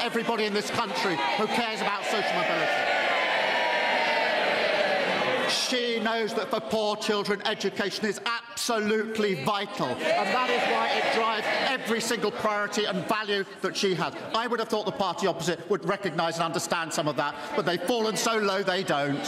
everybody in this country who cares about social mobility. She knows that for poor children, education is absolutely vital, and that is why it drives every single priority and value that she has. I would have thought the party opposite would recognise and understand some of that, but they've fallen so low they don't.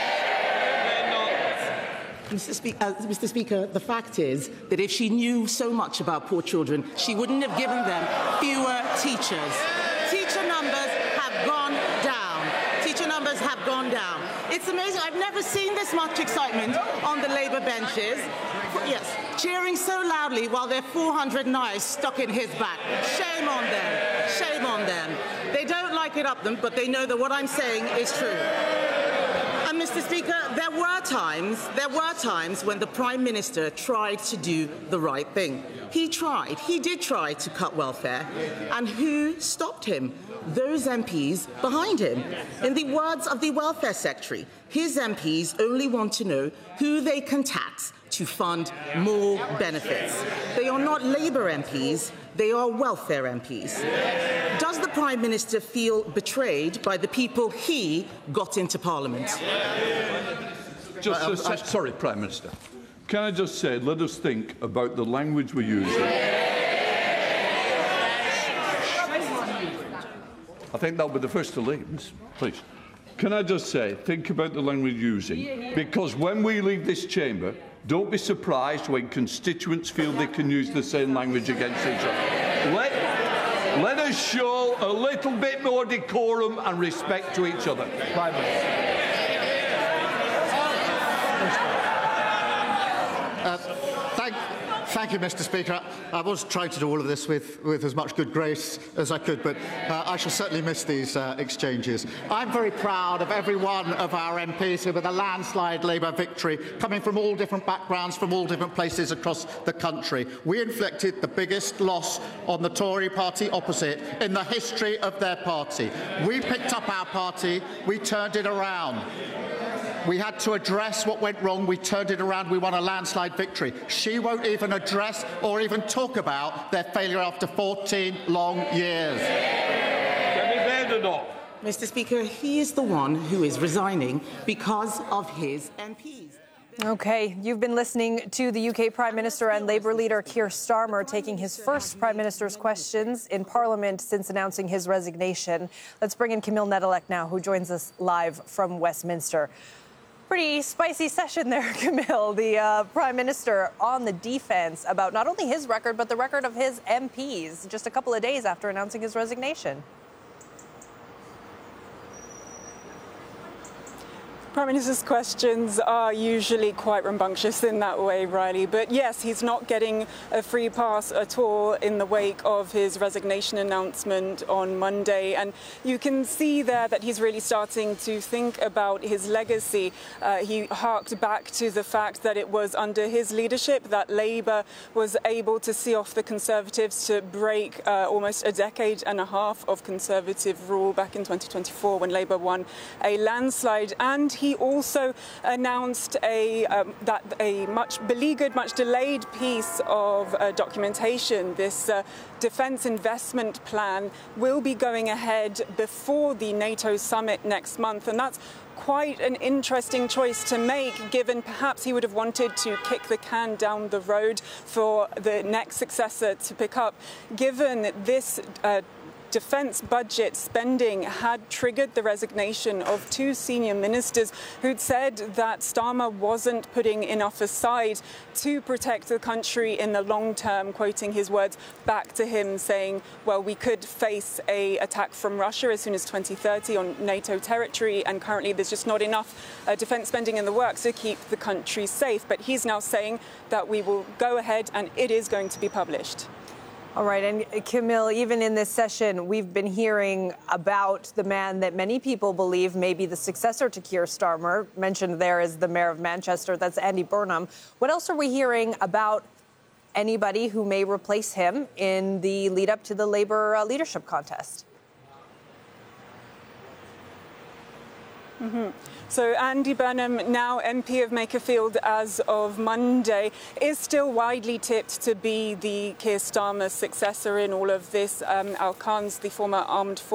Mr. Speaker, the fact is that if she knew so much about poor children, she wouldn't have given them fewer teachers. Teacher numbers have gone down. Teacher numbers have gone down. It's amazing. I've never seen this much excitement on the Labour benches. Yes, cheering so loudly while there are 400 knives stuck in his back. Shame on them. Shame on them. They don't like it up them, but they know that what I'm saying is true. And Mr. Speaker, there were times when the Prime Minister tried to do the right thing. He did try to cut welfare. And who stopped him? Those MPs behind him. In the words of the Welfare Secretary, his MPs only want to know who they can tax to fund more benefits. They are not Labour MPs, they are welfare MPs. Does the Prime Minister feel betrayed by the people he got into Parliament? Sorry, Prime Minister. Can I just say, let us think about the language we're using. I think that'll be the first to leave, please. Can I just say, think about the language we're using, because when we leave this chamber, don't be surprised when constituents feel they can use the same language against each other. Let us show a little bit more decorum and respect to each other. Prime Minister. Thank you, Mr. Speaker. I was trying to do all of this with as much good grace as I could, but I shall certainly miss these exchanges. I'm very proud of every one of our MPs who, with a landslide Labour victory, coming from all different backgrounds, from all different places across the country. We inflicted the biggest loss on the Tory party opposite in the history of their party. We picked up our party, we turned it around. We had to address what went wrong. We turned it around. We won a landslide victory. She won't even address or even talk about their failure after 14 long years. Can we bend or not? Mr. Speaker, he is the one who is resigning because of his MPs. OK, you've been listening to the UK Prime Minister and Labour leader Keir Starmer taking his first Prime Minister's questions in Parliament since announcing his resignation. Let's bring in Camille Nedelec now, who joins us live from Westminster. Pretty spicy session there, Camille. The Prime Minister on the defense about not only his record, but the record of his MPs just a couple of days after announcing his resignation. Prime Minister's questions are usually quite rambunctious in that way, Riley. But yes, he's not getting a free pass at all in the wake of his resignation announcement on Monday. And you can see there that he's really starting to think about his legacy. He harked back to the fact that it was under his leadership that Labour was able to see off the Conservatives to break almost a decade and a half of Conservative rule back in 2024 when Labour won a landslide. And he also announced that a much beleaguered, much delayed piece of documentation, this defence investment plan, will be going ahead before the NATO summit next month. And that's quite an interesting choice to make, given perhaps he would have wanted to kick the can down the road for the next successor to pick up, given this defence budget spending had triggered the resignation of two senior ministers who'd said that Starmer wasn't putting enough aside to protect the country in the long term, quoting his words back to him, saying, well, we could face an attack from Russia as soon as 2030 on NATO territory, and currently there's just not enough defence spending in the works to keep the country safe. But he's now saying that we will go ahead and it is going to be published. All right. And Camille, even in this session, we've been hearing about the man that many people believe may be the successor to Keir Starmer. Mentioned there is the Mayor of Manchester. That's Andy Burnham. What else are we hearing about anybody who may replace him in the lead up to the Labour leadership contest? So Andy Burnham, now MP of Makerfield as of Monday, is still widely tipped to be the Keir Starmer successor in all of this. Al Khan's, the former armed forces